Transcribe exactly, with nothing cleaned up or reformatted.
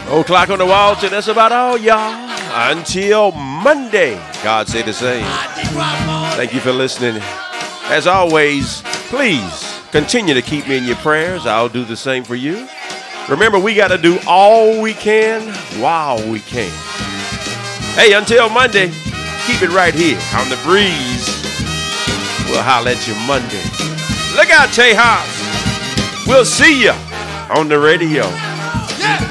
O'clock on the wall, so that's about all, y'all. Until Monday, God say the same. Thank you for listening. As always, please continue to keep me in your prayers. I'll do the same for you. Remember, we got to do all we can while we can. Hey, until Monday, keep it right here on The Breeze. We'll holler at you Monday. Look out, Tejas. We'll see you on the radio.